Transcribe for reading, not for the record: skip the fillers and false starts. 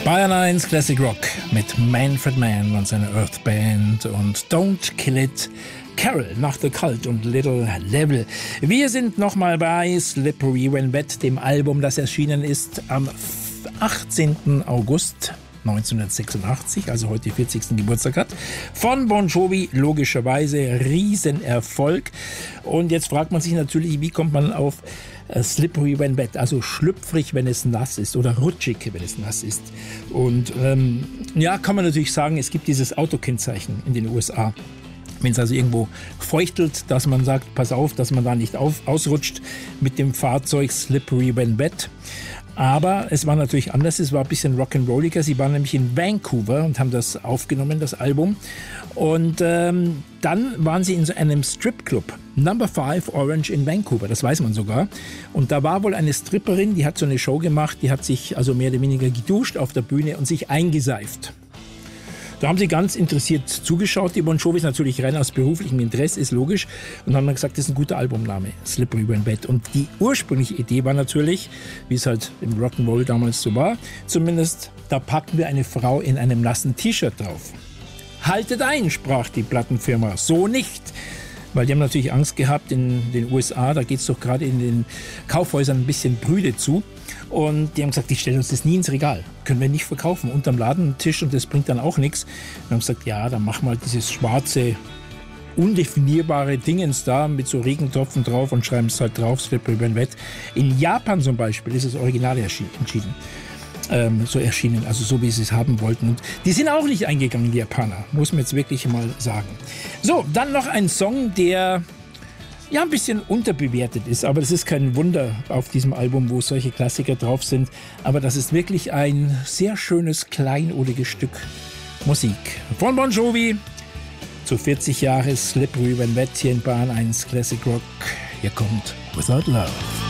Bayern 1 Classic Rock mit Manfred Mann und seiner Earth Band und Don't Kill It, Carol nach The Cult und Little Level. Wir sind nochmal bei Slippery When Wet, dem Album, das erschienen ist am 18. August 1986, also heute 40. Geburtstag hat, von Bon Jovi, logischerweise Riesenerfolg. Und jetzt fragt man sich natürlich, wie kommt man auf Slippery When Wet, also schlüpfrig, wenn es nass ist oder rutschig, wenn es nass ist. Und ja, kann man natürlich sagen, es gibt dieses Autokennzeichen in den USA. Wenn es also irgendwo feuchtelt, dass man sagt, pass auf, dass man da nicht ausrutscht mit dem Fahrzeug Slippery When Wet. Aber es war natürlich anders, es war ein bisschen rock'n'rolliger. Sie waren nämlich in Vancouver und haben das aufgenommen, das Album. Und dann waren sie in so einem Stripclub, Number 5 Orange in Vancouver, das weiß man sogar. Und da war wohl eine Stripperin, die hat so eine Show gemacht, die hat sich also mehr oder weniger geduscht auf der Bühne und sich eingeseift. Da haben sie ganz interessiert zugeschaut. Die Bon Jovis natürlich rein aus beruflichem Interesse, ist logisch. Und haben dann gesagt, das ist ein guter Albumname, Slippery When Wet. Und die ursprüngliche Idee war natürlich, wie es halt im Rock'n'Roll damals so war, zumindest, da packen wir eine Frau in einem nassen T-Shirt drauf. Haltet ein, sprach die Plattenfirma, so nicht. Weil die haben natürlich Angst gehabt in den USA, da geht es doch gerade in den Kaufhäusern ein bisschen prüde zu. Und die haben gesagt, die stellen uns das nie ins Regal. Können wir nicht verkaufen. Unterm Ladentisch und das bringt dann auch nichts. Wir haben gesagt, ja, dann machen wir halt dieses schwarze, undefinierbare Dingens da mit so Regentropfen drauf und schreiben es halt drauf, Slippery When Wet. In Japan zum Beispiel ist das Original erschienen, also so wie sie es haben wollten. Und die sind auch nicht eingegangen, die Japaner, muss man jetzt wirklich mal sagen. So, dann noch ein Song, der ja ein bisschen unterbewertet ist, aber das ist kein Wunder auf diesem Album, wo solche Klassiker drauf sind. Aber das ist wirklich ein sehr schönes, kleinodiges Stück Musik. Von Bon Jovi zu 40 Jahre Slippery When Wet hier in Bayern 1 Classic Rock. Hier kommt Without Love.